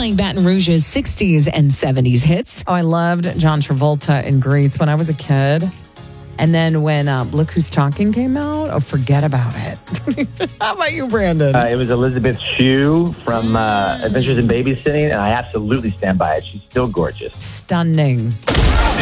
playing Baton Rouge's 60s and 70s hits. Oh, I loved John Travolta in Grease when I was a kid. And then when Look Who's Talking came out, forget about it. How about you, Brandon? It was Elizabeth Shue from Adventures in Babysitting, and I absolutely stand by it. She's still gorgeous. Stunning.